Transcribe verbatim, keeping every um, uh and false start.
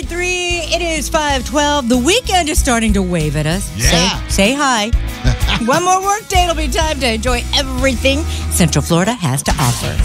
point three. It is five twelve. The weekend is starting to wave at us. Yeah. Say, say hi. One more work day. It'll be time to enjoy everything Central Florida has to offer.